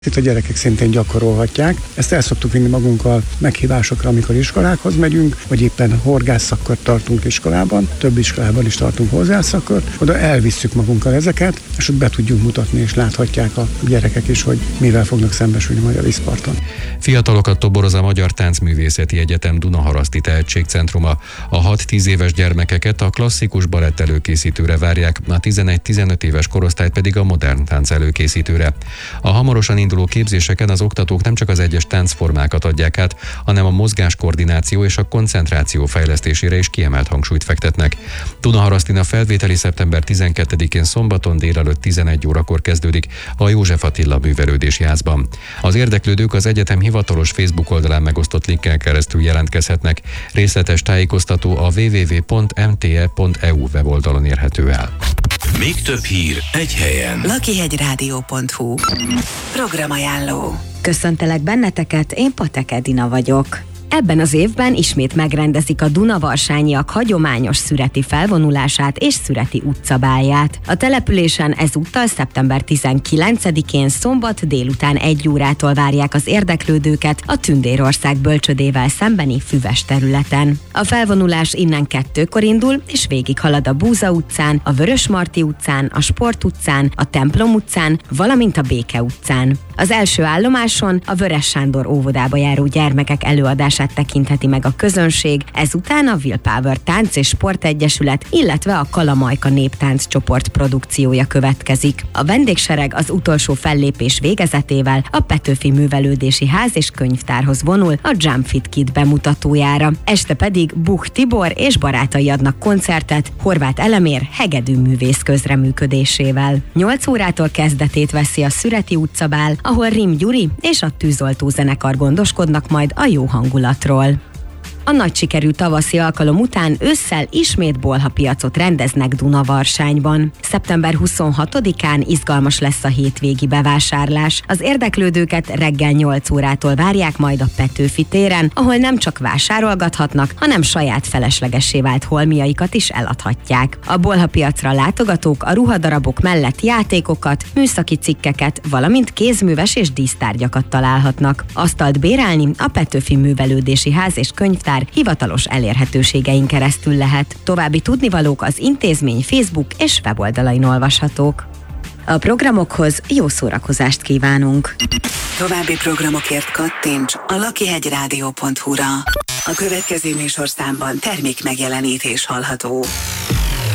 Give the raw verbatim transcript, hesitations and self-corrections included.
Itt a gyerekek szintén gyakorolhatják. Ezt el szoktuk vinni magunkkal meghívásokra, amikor iskolákhoz megyünk, vagy éppen horgásszakkört tartunk iskolában, több iskolában is tartunk horgásszakkört, oda elvisszük magunkkal ezeket, és ott be tudjuk mutatni, és láthatják a gyerekek is, hogy mivel fognak szembesülni majd a vízparton. Fiatalokat toboroz a Magyar Táncművészeti Egyetem Dunaharaszti Tehetségcentruma. A hat-tíz éves gyermekeket a klasszikus balett előkészítőre várják, a tizenegy-tizenöt éves korosztályt pedig a modern tánc előkészítőre. A hamarosan induló képzéseken az oktatók nem csak az egyes táncformákat adják át, hanem a mozgáskoordináció és a koncentráció fejlesztésére is kiemelt hangsúlyt fektetnek. Dunaharasztin a felvételi szeptember tizenkettedikén szombaton délelőtt tizenegy órakor kezdődik a József Attila Művelődési Házban. Az érdeklődők az egyetem hivatalos Facebook oldalán megosztott linkkel keresztül jelentkezhetnek. Részletes tájékoztató a double-u double-u double-u pont m t e pont e u weboldalon érhető el. Még több hír egy helyen. lakihegyrádió pont hu Programajánló. Köszöntelek benneteket, én Patek Edina vagyok. Ebben az évben ismét megrendezik a Dunavarsányiak hagyományos szüreti felvonulását és szüreti utcabálját. A településen ezúttal szeptember tizenkilencedikén szombat délután egy órától várják az érdeklődőket a Tündérország bölcsödével szembeni füves területen. A felvonulás innen kettőkor indul, és végighalad a Búza utcán, a Vörösmarty utcán, a Sport utcán, a Templom utcán, valamint a Béke utcán. Az első állomáson a Vörös Sándor óvodába járó gyermekek előadását tekintheti meg a közönség, ezután a Willpower Tánc és Sportegyesület, illetve a Kalamajka Néptánc csoport produkciója következik. A vendégsereg az utolsó fellépés végezetével a Petőfi Művelődési Ház és Könyvtárhoz vonul a Jump Fit Kid bemutatójára. Este pedig Buch Tibor és barátai adnak koncertet Horváth Elemér hegedűművész közreműködésével. nyolc órától kezdetét veszi a Szüreti utcabál, ahol Rim Gyuri és a Tűzoltó zenekar gondoskodnak majd a jó hangulatról. A nagy sikerű tavaszi alkalom után ősszel ismét bolhapiacot rendeznek Dunavarsányban. szeptember huszonhatodikán izgalmas lesz a hétvégi bevásárlás. Az érdeklődőket reggel nyolc órától várják majd a Petőfi téren, ahol nem csak vásárolgathatnak, hanem saját feleslegessé vált holmiaikat is eladhatják. A bolhapiacra látogatók a ruhadarabok mellett játékokat, műszaki cikkeket, valamint kézműves és dísztárgyakat találhatnak. Asztalt bérelni a Petőfi Művelődési Ház és Könyvtár hivatalos elérhetőségein keresztül lehet. További tudnivalók az intézmény Facebook és weboldalain olvashatók. A programokhoz jó szórakozást kívánunk! További programokért kattints a lakihegyrádió pont hu-ra. A következő műsorszámban termék megjelenítés hallható.